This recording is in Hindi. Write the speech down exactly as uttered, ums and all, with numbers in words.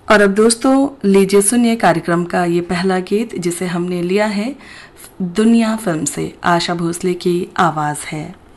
और अब दोस्तों लीजिए सुनिए कार्यक्रम का ये पहला गीत जिसे हमने लिया है दुनिया फिल्म से। आशा भोसले की आवाज़ है।